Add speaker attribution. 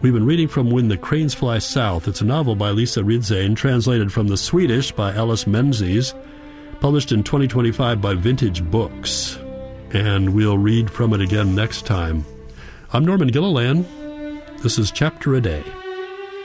Speaker 1: We've been reading from When the Cranes Fly South. It's a novel by Lisa Ridzane, translated from the Swedish by Alice Menzies, published in 2025 by Vintage Books. And we'll read from it again next time. I'm Norman Gilliland. This is Chapter a Day.